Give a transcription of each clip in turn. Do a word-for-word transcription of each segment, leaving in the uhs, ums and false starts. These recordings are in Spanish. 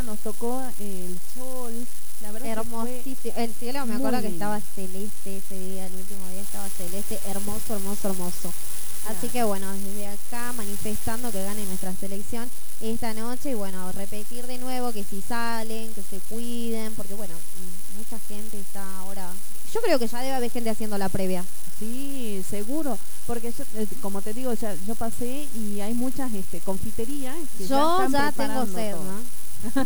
nos tocó el sol, la verdad que fue Hermosísimo. El cielo, me muy acuerdo que lindo. estaba celeste ese día, el último día estaba celeste, hermoso, hermoso, hermoso. Así Claro. que bueno, desde acá manifestando que gane nuestra selección esta noche y bueno, repetir de nuevo que si salen, que se cuiden, porque bueno, mm, mucha gente está ahora, yo creo que ya debe haber gente haciendo la previa. Sí, seguro, porque yo, eh, como te digo, ya yo pasé y hay muchas este, confiterías que ya Yo están ya tengo preparando sed, todo. ¿no?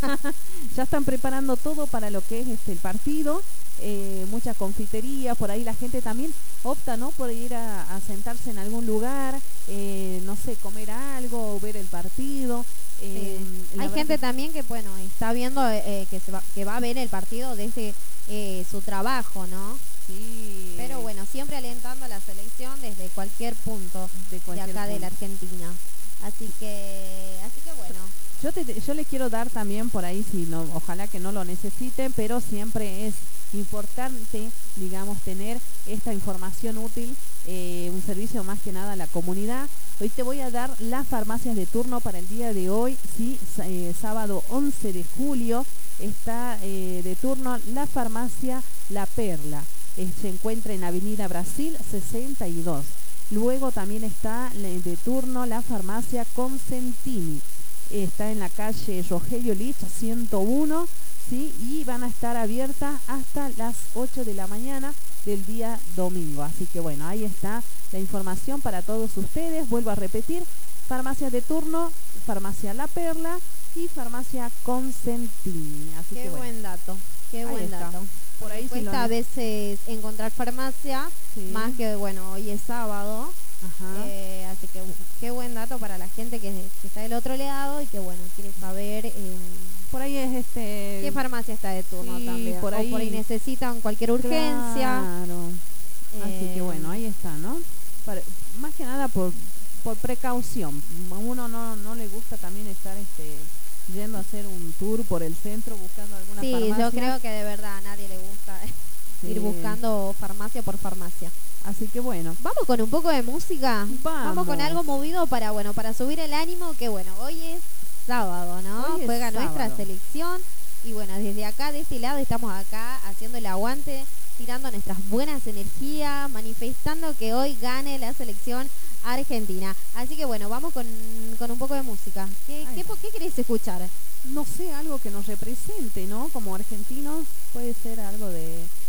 Ya están preparando todo para lo que es este el partido. Eh, muchas confiterías, por ahí la gente también opta, ¿no? Por ir a, a sentarse en algún lugar, eh, no sé, comer algo o ver el partido. Eh, Sí. la Hay verdad gente que también que bueno está viendo eh, que se va, que va a ver el partido desde eh, su trabajo, ¿no? sí, Pero bueno, siempre alentando a la selección desde cualquier punto de de cualquier acá de la punto. Argentina. Así que, así que bueno. Yo, te, yo les quiero dar también por ahí, si no, ojalá que no lo necesiten, pero siempre es importante, digamos, tener esta información útil, eh, un servicio más que nada a la comunidad. Hoy te voy a dar las farmacias de turno para el día de hoy, sí, eh, sábado once de julio, está eh, de turno la farmacia La Perla. Eh, se encuentra en Avenida Brasil sesenta y dos. Luego también está de turno la farmacia Consentini. Está en la calle Rogelio Lich ciento uno, ¿sí? Y van a estar abiertas hasta las ocho de la mañana del día domingo. Así que bueno, ahí está la información para todos ustedes. Vuelvo a repetir, farmacias de turno, farmacia La Perla y farmacia Consentini. Así Qué que bueno, buen dato, qué ahí buen está. dato. Por ahí si lo Cuesta a ne- veces encontrar farmacia, Sí. más que bueno, hoy es sábado. Ajá. Eh, así que bu- qué buen dato para la gente que, que está del otro lado y que bueno, quiere saber eh, Por ahí es este. qué farmacia está de turno Sí, también. por ahí. O por ahí necesitan cualquier urgencia. Claro. Así que Eh, bueno, ahí está, ¿no? Para- más que nada por, por precaución. A uno no, no le gusta también estar este yendo a hacer un tour por el centro buscando alguna Sí, farmacia. yo creo que de verdad a nadie le gusta Sí. ir buscando farmacia por farmacia. Así que bueno, Vamos con un poco de música. Vamos. con algo movido para bueno, para subir el ánimo, que bueno, hoy es sábado, ¿no? Hoy es Juega nuestra sábado. selección y bueno, desde acá de este lado estamos acá haciendo el aguante, tirando nuestras buenas energías, manifestando que hoy gane la selección argentina. Así que bueno, vamos con, con un poco de música. ¿Qué, Ahí qué, va. po- qué querés escuchar? no sé, algo que nos represente, ¿no? Como argentinos puede ser algo de